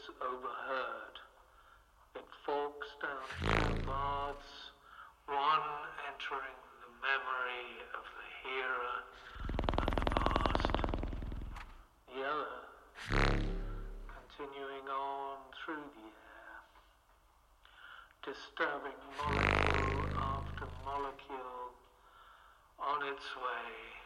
overheard. It forks down two paths, one entering the memory of the hearer and the past, the other continuing on through the air, disturbing molecule after molecule on its way